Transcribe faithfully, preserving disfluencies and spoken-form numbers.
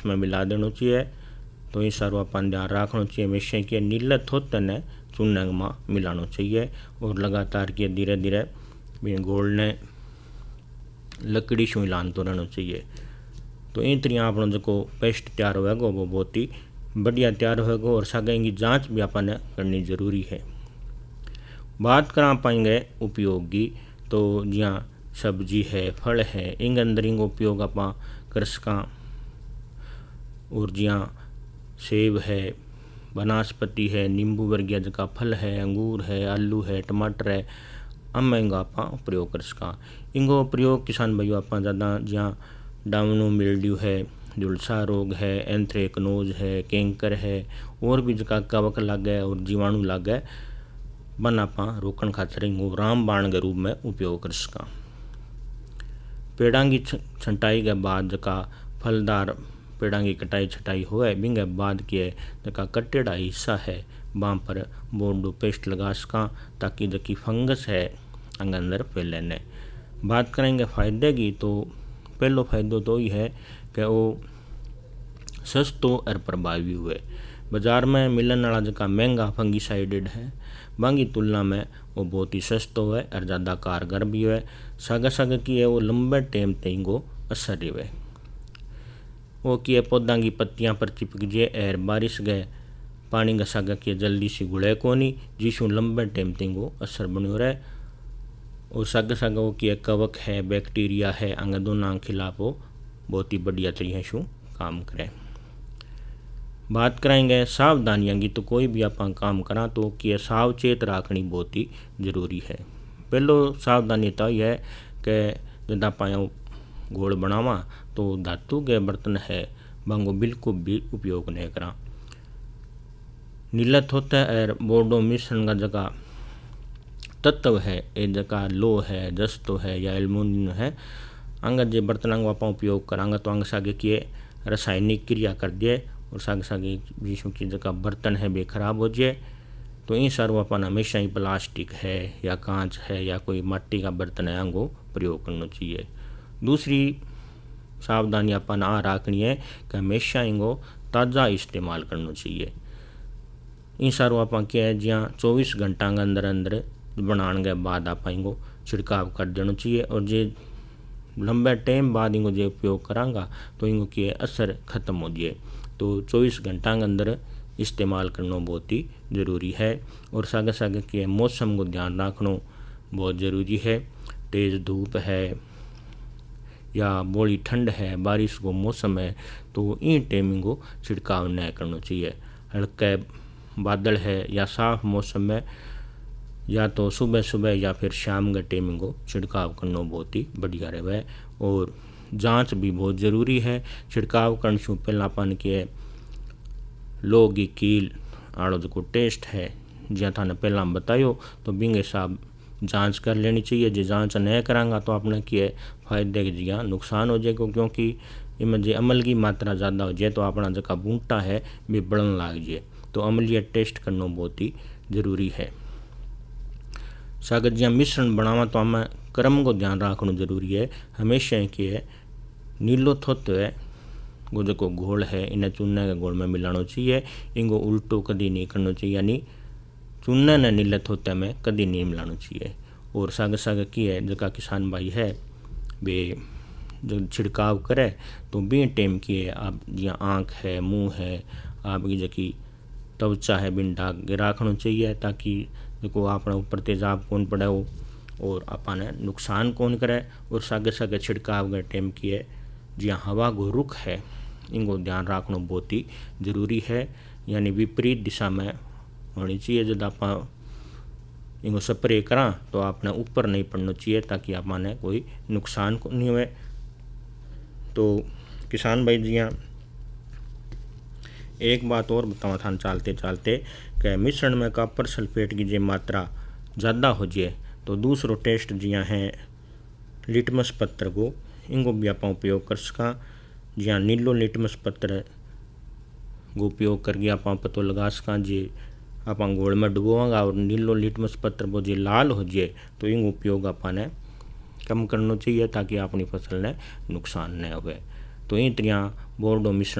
इसमें मिला देना चाहिए। तो ये सारो अपन ध्यान रखना चाहिए। हमेशा के नीले थोते ने चूने में मिलाना चाहिए और लगातार के धीरे धीरे घोल ने लकड़ी से हिलाते रहना चाहिए। तो इन तरह अपना जो पेस्ट तैयार होगा वो बहुत ही बढ़िया तैयार होगा और सागे की जांच भी अपन करनी जरूरी है। बात करा पाएंगे उपयोग की, तो जहाँ सब्जी है, फल है, इन अंदर इनका उपयोग आप कर सका। और जहाँ सेब है, वनस्पति है, नींबू वर्गीय जका फल है, अंगूर है, आलू है, टमाटर है, अम इनका आप प्रयोग कर सका। इनको प्रयोग किसान भाइयों आप ज़्यादा जहाँ डाउनो मिल्ड्यू है, झुलसा रोग है, एंथ्रेक्नोज है, कैंकर है और भी जका कवक लागे और जीवाणु लागे बन आप रोकन खातर इनको रामबाण के रूप में उपयोग कर सका। पेड़ां की छंटाई के बाद जका फलदार पेड़ां की कटाई छटाई होए बिंगे बाद के जका कटेड़ा हिस्सा है वहाँ पर बोर्डो पेस्ट लगा सका ताकि जकी फंगस है अंग अंदर फैले ने। बात करेंगे फायदे की, तो पहलो फायदो तो ये है कि वो सस्तो और प्रभावी हुए। बाजार में मिलने वाला जका महंगा फंगिसाइडेड है बांगी तुलना में वो बहुत ही सस्तो है और ज़्यादा कारगर भी है। सागे सागे की है वो लंबे टाइम तक को असर रहे। वो की पौधा की पत्तियां पर चिपक जाए और बारिश गए पानी का सागा की जल्दी से घुले को नहीं जिसू लंबे टाइम तक को असर बनो रहे। और सागे सागे वो की कवक है, बैक्टीरिया है, अंग दोनों खिलाफ वो बहुत ही बढ़िया तरीके से काम करें। बात करेंगे सावधानियाँ की, तो कोई भी आप काम करा तो कि सावचेत रखनी बहुत ही जरूरी है। पहलो सावधानी तो यह है कि जब आप घोल बनावा तो धातु के बर्तन है बांगो बिल्कुल भी उपयोग नहीं करा। नीलत होता है और बोर्डो मिश्रण का जगह तत्व है ये जगह लो है, जस्तो है या एल्युमिनियम है, अंग जे बर्तन आप उपयोग करांगा तो अंग सागे किए रासायनिक क्रिया कर दिए और सागे सागे बीचों की जगह बर्तन है बे खराब हो जाए। तो इन सारों अपन हमेशा ही प्लास्टिक है या कांच है या कोई मिट्टी का बर्तन है अंगो प्रयोग करना चाहिए। दूसरी सावधानी अपन आ रखनी है कि हमेशा इनको ताज़ा इस्तेमाल करना चाहिए। इन सारों अपन क्या है जहाँ चौबीस घंटा के अंदर अंदर बनाने के बाद आप इनको छिड़काव कर देना चाहिए और जे लंबे टाइम बाद इनको जो उपयोग करांगा तो इनको की असर खत्म हो जाए। तो चौबीस घंटा के अंदर इस्तेमाल करना बहुत ही ज़रूरी है। और सागे सागे के मौसम को ध्यान रखना बहुत ज़रूरी है। तेज़ धूप है या बोली ठंड है, बारिश को मौसम है तो इन टाइमिंग को छिड़काव न करना चाहिए। हल्के बादल है या साफ मौसम में या तो सुबह सुबह या फिर शाम के टाइमिंग को छिड़काव करना बहुत ही बढ़िया रहे। और जांच भी बहुत ज़रूरी है। छिड़काव करने से पहले अपन के लोग की कील आड़ो जो टेस्ट है जहाँ थाने पहला बतायो तो बिंग हिसाब जांच कर लेनी चाहिए। जो जांच नहीं करांगा तो अपने किए फायदे के जगह नुकसान हो जाएगा, क्योंकि इनमें जो अमल की मात्रा ज़्यादा हो जाए तो अपना जगह बूंटा है भी बढ़न लग जाए। तो अमलीय टेस्ट करना बहुत ही ज़रूरी है। सागर जहाँ मिश्रण बनावा तो हमें क्रम को ध्यान रखना जरूरी है। हमेशा कि है नीलो थोत है वो जो घोल है इन्हें चूने के घोल में मिलाना चाहिए। इनको उल्टो कभी नहीं करना चाहिए, यानी चूने ने नीले थोते में कभी नहीं मिलाना चाहिए। और सागे सागे की है जगह किसान भाई है वे जो छिड़काव करे तो बी टाइम की है आप जहाँ आँख है, मुँह है, आपकी जकी त्वचा है बिन ढाक के रखना चाहिए ताकि देखो अपने ऊपर तेजाब कौन पड़े हो और अपने नुकसान कौन करे। और सागे सागे छिड़काव के टाइम की है जहाँ हवा को रुख है इनको ध्यान रखना बहुत ही ज़रूरी है, यानी विपरीत दिशा में होनी चाहिए। जब आप इनको स्प्रे करा तो आपने ऊपर नहीं पड़ना चाहिए ताकि आपने कोई नुकसान को नहीं हुए। तो किसान भाई जी यहाँ एक बात और बतावा था चलते चलते कि मिश्रण में कॉपर सल्फेट की जो मात्रा ज़्यादा हो जाए तो दूसरो टेस्ट जिया है लिटमस पत्र को इनको भी आप उपयोग कर सका। जहाँ नीलो लिटमस पत्र को उपयोग करके आप पतो लगा सका जे आप गोल में डुबोगा और नीलो लिटमस पत्र वो जो लाल हो जाए तो इन उपयोग अपने कम करना चाहिए ताकि अपनी फसल ने नुकसान न हो। तो इन तरह बोर्डो मिश्रण